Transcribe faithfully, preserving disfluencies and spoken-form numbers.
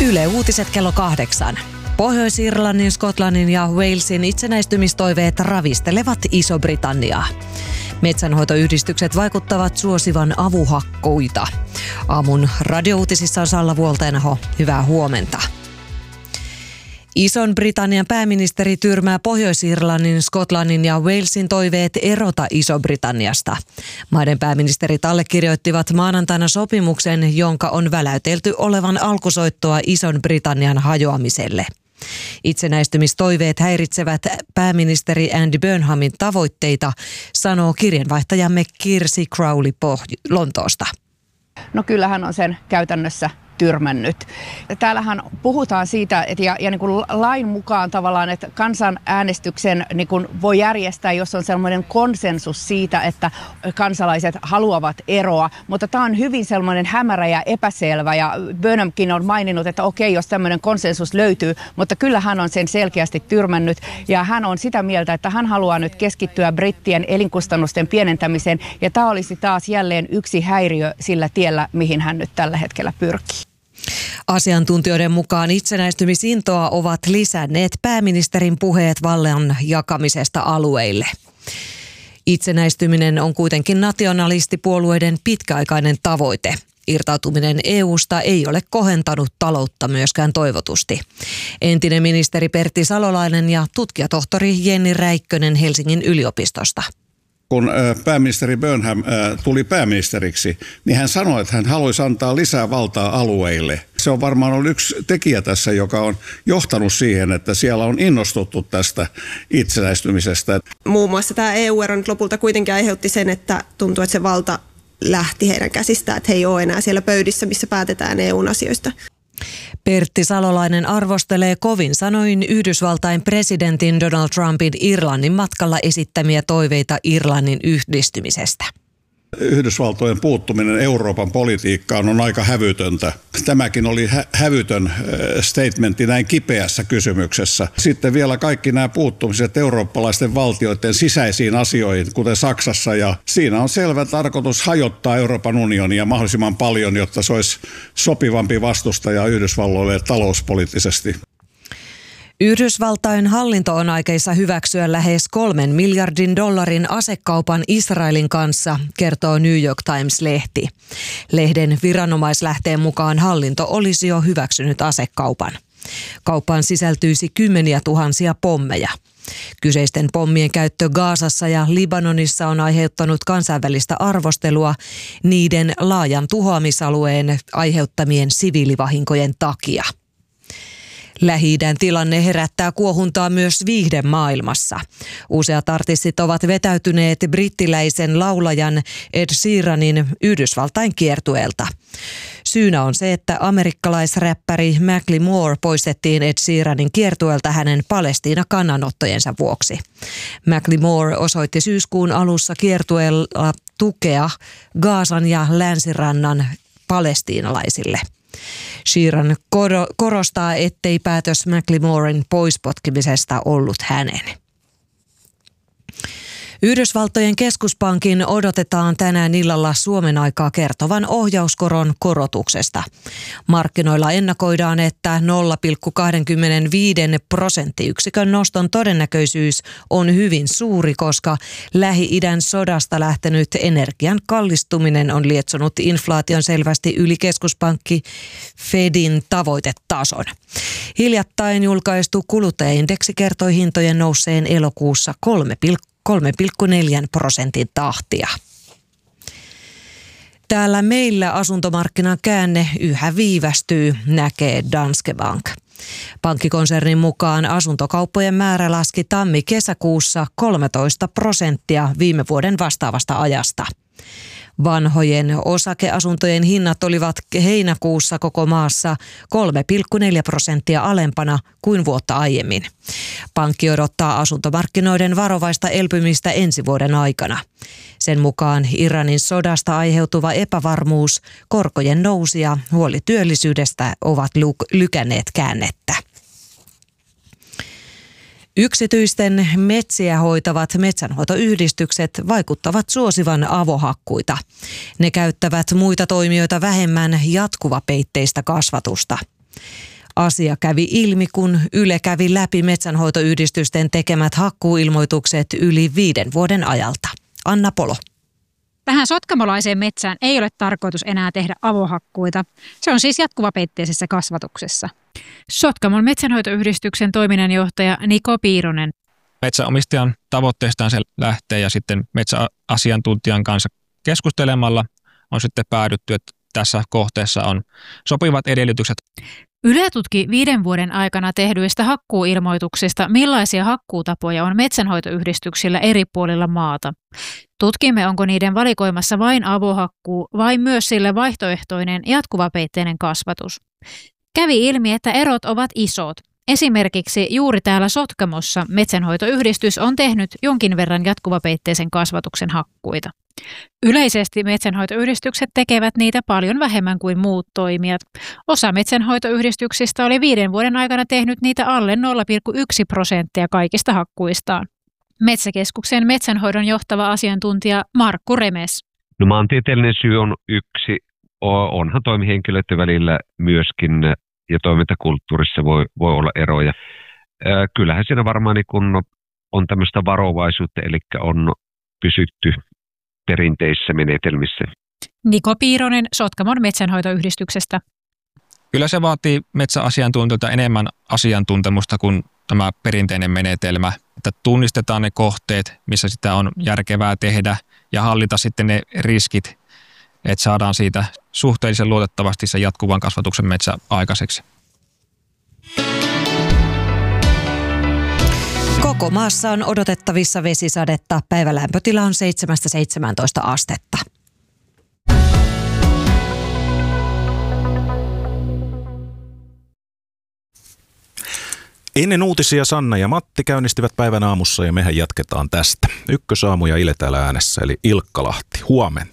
Yle Uutiset kello kahdeksan. Pohjois-Irlannin, Skotlannin ja Walesin itsenäistymistoiveet ravistelevat Iso-Britanniaa. Metsänhoitoyhdistykset vaikuttavat suosivan avuhakkuita. Aamun radiouutisissa on Salla Vuoltenaho. Hyvää huomenta. Ison-Britannian pääministeri tyrmää Pohjois-Irlannin, Skotlannin ja Walesin toiveet erota Iso-Britanniasta. Maiden pääministerit allekirjoittivat maanantaina sopimuksen, jonka on väläytelty olevan alkusoittoa Ison-Britannian hajoamiselle. Itsenäistymistoiveet häiritsevät pääministeri Andy Burnhamin tavoitteita, sanoo kirjanvaihtajamme Kirsi Crowley Lontoosta. No kyllähän on sen käytännössä tyrmännyt. Täällähän puhutaan siitä, että ja, ja niin kuin lain mukaan tavallaan, että kansanäänestyksen niin kuin voi järjestää, jos on sellainen konsensus siitä, että kansalaiset haluavat eroa, mutta tämä on hyvin sellainen hämärä ja epäselvä, ja Burnhamkin on maininnut, että okei, jos tämmöinen konsensus löytyy, mutta kyllä hän on sen selkeästi tyrmännyt, ja hän on sitä mieltä, että hän haluaa nyt keskittyä brittien elinkustannusten pienentämiseen, ja tämä olisi taas jälleen yksi häiriö sillä tiellä, mihin hän nyt tällä hetkellä pyrkii. Asiantuntijoiden mukaan itsenäistymisintoa ovat lisänneet pääministerin puheet vallan jakamisesta alueille. Itsenäistyminen on kuitenkin nationalistipuolueiden pitkäaikainen tavoite. Irtautuminen E U:sta ei ole kohentanut taloutta myöskään toivotusti. Entinen ministeri Pertti Salolainen ja tutkijatohtori Jenni Räikkönen Helsingin yliopistosta. Kun pääministeri Burnham tuli pääministeriksi, niin hän sanoi, että hän haluaisi antaa lisää valtaa alueille. Se on varmaan ollut yksi tekijä tässä, joka on johtanut siihen, että siellä on innostuttu tästä itsenäistymisestä. Muun muassa tämä E U-ero nyt lopulta kuitenkin aiheutti sen, että tuntuu, että se valta lähti heidän käsistään, että he ei ole enää siellä pöydissä, missä päätetään E U:n asioista. Pertti Salolainen arvostelee kovin sanoin Yhdysvaltain presidentin Donald Trumpin Irlannin matkalla esittämiä toiveita Irlannin yhdistymisestä. Yhdysvaltojen puuttuminen Euroopan politiikkaan on aika hävytöntä. Tämäkin oli hä- hävytön statementti näin kipeässä kysymyksessä. Sitten vielä kaikki nämä puuttumiset eurooppalaisten valtioiden sisäisiin asioihin, kuten Saksassa. Ja siinä on selvä tarkoitus hajottaa Euroopan unionia mahdollisimman paljon, jotta se olisi sopivampi vastustaja Yhdysvalloille talouspoliittisesti. Yhdysvaltain hallinto on aikeissa hyväksyä lähes kolmen miljardin dollarin asekaupan Israelin kanssa, kertoo New York Times-lehti. Lehden viranomaislähteen mukaan hallinto olisi jo hyväksynyt asekaupan. Kauppaan sisältyisi kymmeniä tuhansia pommeja. Kyseisten pommien käyttö Gazassa ja Libanonissa on aiheuttanut kansainvälistä arvostelua niiden laajan tuhoamisalueen aiheuttamien siviilivahinkojen takia. Lähi-idän tilanne herättää kuohuntaa myös viihdemaailmassa. Useat artistit ovat vetäytyneet brittiläisen laulajan Ed Sheeranin Yhdysvaltain kiertueelta. Syynä on se, että amerikkalaisräppäri Macklemore poistettiin Ed Sheeranin kiertueelta hänen Palestiina-kannanottojensa vuoksi. Macklemore osoitti syyskuun alussa kiertueella tukea Gazan ja Länsirannan palestiinalaisille. Sheeran korostaa, ettei päätös Macklemoren poispotkimisesta ollut hänen. Yhdysvaltojen keskuspankin odotetaan tänään illalla Suomen aikaa kertovan ohjauskoron korotuksesta. Markkinoilla ennakoidaan, että nolla pilkku kaksikymmentäviisi prosenttiyksikön noston todennäköisyys on hyvin suuri, koska Lähi-idän sodasta lähtenyt energian kallistuminen on lietsonut inflaation selvästi yli keskuspankki Fedin tavoitetason. Hiljattain julkaistu kuluttajaindeksi kertoi hintojen nousseen elokuussa kolme pilkku neljä prosentin tahtia. Täällä meillä asuntomarkkinan käänne yhä viivästyy, näkee Danske Bank. Pankkikonsernin mukaan asuntokauppojen määrä laski tammi-kesäkuussa kolmetoista prosenttia viime vuoden vastaavasta ajasta. Vanhojen osakeasuntojen hinnat olivat heinäkuussa koko maassa kolme pilkku neljä prosenttia alempana kuin vuotta aiemmin. Pankki odottaa asuntomarkkinoiden varovaista elpymistä ensi vuoden aikana. Sen mukaan Iranin sodasta aiheutuva epävarmuus, korkojen nousu ja huoli työllisyydestä ovat lykänneet käännettä. Yksityisten metsiä hoitavat metsänhoitoyhdistykset vaikuttavat suosivan avohakkuita. Ne käyttävät muita toimijoita vähemmän jatkuvapeitteistä kasvatusta. Asia kävi ilmi, kun Yle kävi läpi metsänhoitoyhdistysten tekemät hakkuuilmoitukset yli viiden vuoden ajalta. Anna Polo. Tähän sotkamolaiseen metsään ei ole tarkoitus enää tehdä avohakkuita. Se on siis jatkuvapeitteisessä kasvatuksessa. Sotkamon metsänhoitoyhdistyksen toiminnanjohtaja Niko Piironen. Metsänomistajan tavoitteestaan se lähtee ja sitten metsäasiantuntijan kanssa keskustelemalla on sitten päädytty, että tässä kohteessa on sopivat edellytykset. Yle tutki viiden vuoden aikana tehdyistä hakkuuilmoituksista, millaisia hakkuutapoja on metsänhoitoyhdistyksillä eri puolilla maata. Tutkimme, onko niiden valikoimassa vain avohakkuu vai myös sille vaihtoehtoinen jatkuvapeitteinen kasvatus. Kävi ilmi, että erot ovat isot. Esimerkiksi juuri täällä Sotkamossa metsänhoitoyhdistys on tehnyt jonkin verran jatkuvapeitteisen kasvatuksen hakkuita. Yleisesti metsänhoitoyhdistykset tekevät niitä paljon vähemmän kuin muut toimijat. Osa metsänhoitoyhdistyksistä oli viiden vuoden aikana tehnyt niitä alle nolla pilkku yksi prosenttia kaikista hakkuistaan. Metsäkeskuksen metsänhoidon johtava asiantuntija Markku Remes. No, maantieteellinen syy on yksi. Onhan toimihenkilöiden välillä myöskin ja toimintakulttuurissa voi, voi olla eroja. Kyllähän siinä varmaan niin kun on tämmöistä varovaisuutta, eli on pysytty perinteisissä menetelmissä. Niko Piironen Sotkamon metsänhoitoyhdistyksestä. Kyllä se vaatii metsäasiantuntijoilta enemmän asiantuntemusta kuin tämä perinteinen menetelmä, että tunnistetaan ne kohteet, missä sitä on järkevää tehdä ja hallita sitten ne riskit, että saadaan siitä suhteellisen luotettavasti se jatkuvan kasvatuksen metsä aikaiseksi. Koko maassa on odotettavissa vesisadetta. Päivälämpötila on seitsemästä seitsemääntoista astetta. Ennen uutisia Sanna ja Matti käynnistivät päivän aamussa ja mehän jatketaan tästä. Ykkösaamu ja Ile täällä äänessä eli Ilkka Lahti. Huomenta.